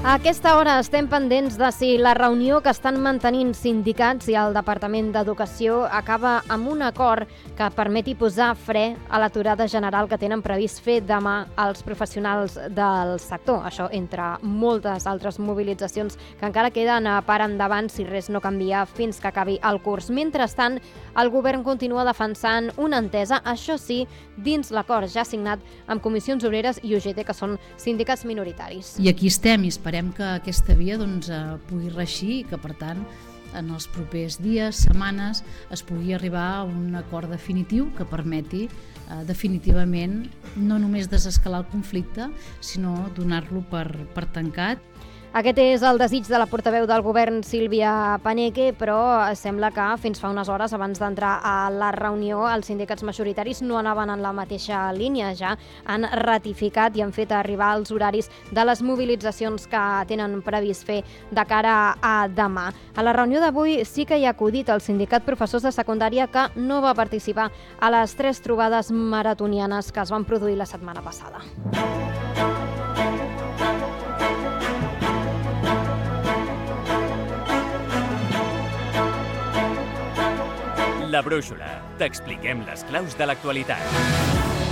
A aquesta hora estem pendents de si la reunió que estan mantenint sindicats i el Departament d'Educació acaba amb un acord que permeti posar fre a l'aturada general que tenen previst fer demà els professionals del sector. Això entre moltes altres mobilitzacions que encara queden per endavant si res no canvia fins que acabi el curs. Mentrestant, el govern continua defensant una entesa, això sí, dins l'acord ja signat amb Comissions Obreres i UGT, que són sindicats minoritaris. I aquí estem i esperem que aquesta via pugui reeixir i que, per tant, en els propers dies, setmanes, es pugui arribar a un acord definitiu que permeti definitivament no només desescalar el conflicte, sinó donar-lo per tancat. Aquest és el desig de la portaveu del govern, Sílvia Paneque, però sembla que fins fa unes hores, abans d'entrar a la reunió, els sindicats majoritaris no anaven en la mateixa línia. Ja han ratificat i han fet arribar els horaris de les mobilitzacions que tenen previst fer de cara a demà. A la reunió d'avui sí que hi ha acudit el sindicat professors de secundària, que no va participar a les 3 trobades maratonianes que es van produir la setmana passada. La Brúixola. T'expliquem les claus de l'actualitat.